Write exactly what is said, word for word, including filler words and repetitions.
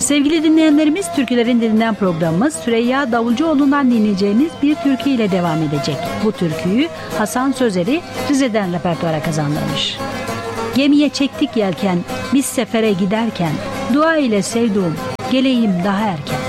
Sevgili dinleyenlerimiz, Türkülerin Dilinden programımız Süreyya Davulcuoğlu'ndan dinleyeceğiniz bir türkü ile devam edecek. Bu türküyü Hasan Sözeri Rize'den repertuara kazandırmış. Gemiye çektik yelken, biz sefere giderken, dua ile sevduğum, geleyim daha erken.